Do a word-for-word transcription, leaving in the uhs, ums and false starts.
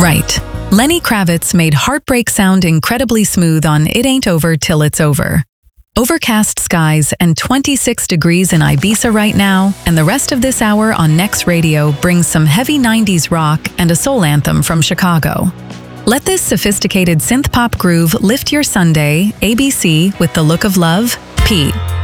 Right. Lenny Kravitz made heartbreak sound incredibly smooth on It Ain't Over Till It's Over. Overcast skies and twenty-six degrees in Ibiza right now, and the rest of this hour on Next Radio brings some heavy nineties rock and a soul anthem from Chicago. Let this sophisticated synth-pop groove lift your Sunday. A B C with The Look of Love, P.